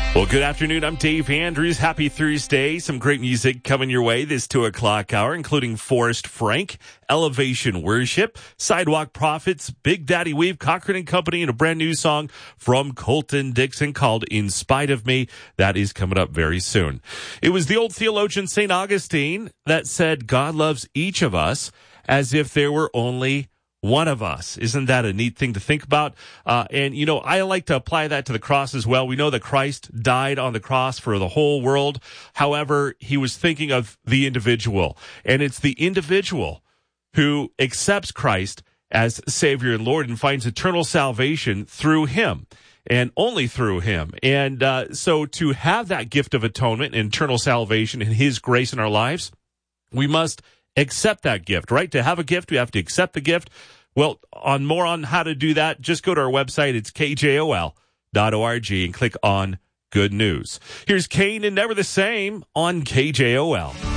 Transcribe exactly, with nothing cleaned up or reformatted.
Well, good afternoon. I'm Dave Andrews. Happy Thursday. Some great music coming your way this two o'clock hour, including Forrest Frank, Elevation Worship, Sidewalk Prophets, Big Daddy Weave, Cochran and Company, and a brand new song from Colton Dixon called In Spite of Me. That is coming up very soon. It was the old theologian Saint Augustine that said God loves each of us as if there were only one of us. Isn't that a neat thing to think about? Uh, and, you know, I like to apply that to the cross as well. We know that Christ died on the cross for the whole world. However, he was thinking of the individual. And it's the individual who accepts Christ as Savior and Lord and finds eternal salvation through him and only through him. And uh, so to have that gift of atonement and eternal salvation and his grace in our lives, we must accept that gift, right? To have a gift, we have to accept the gift. Well, on more on how to do that, just go to our website. It's K J O L dot org and click on Good News. Here's Kane and Never the Same on K J O L.